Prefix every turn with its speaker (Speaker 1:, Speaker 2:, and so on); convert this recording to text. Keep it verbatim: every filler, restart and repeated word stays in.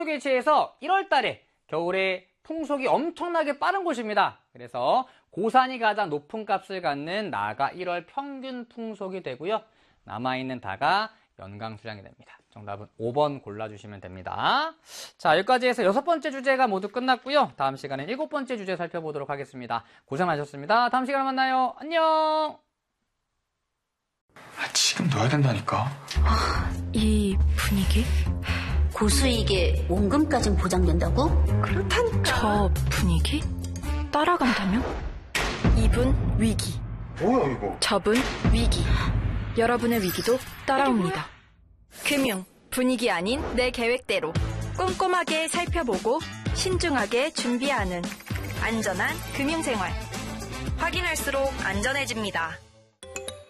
Speaker 1: 일치해서 일월 달에 겨울에 풍속이 엄청나게 빠른 곳입니다. 그래서 고산이 가장 높은 값을 갖는 나가 일월 평균 풍속이 되고요. 남아있는 다가 연강 수량이 됩니다. 정답은 오 번 골라주시면 됩니다. 자, 여기까지 해서 여섯 번째 주제가 모두 끝났고요. 다음 시간엔 일곱 번째 주제 살펴보도록 하겠습니다. 고생하셨습니다. 다음 시간에 만나요. 안녕!
Speaker 2: 아, 지금 넣어야 된다니까.
Speaker 3: 아, 이 분위기?
Speaker 4: 고수익에 원금까진 보장된다고?
Speaker 3: 그렇다니까. 저 분위기? 따라간다면? 이분 위기.
Speaker 2: 뭐야 이거?
Speaker 3: 저분 위기. 여러분의 위기도 따라옵니다. 금융, 분위기 아닌 내 계획대로 꼼꼼하게 살펴보고 신중하게 준비하는 안전한 금융생활. 확인할수록 안전해집니다.